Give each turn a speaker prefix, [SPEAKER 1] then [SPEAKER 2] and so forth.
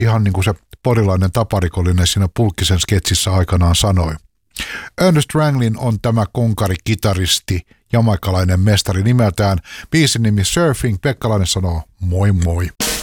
[SPEAKER 1] ihan niin kuin se porilainen taparikollinen siinä Pulkkisen sketsissä aikanaan sanoi. Ernest Ranglin on tämä konkari-kitaristi, jamaikalainen mestari nimeltään. Biisin nimi Surfing. Pekkalainen sanoo moi moi.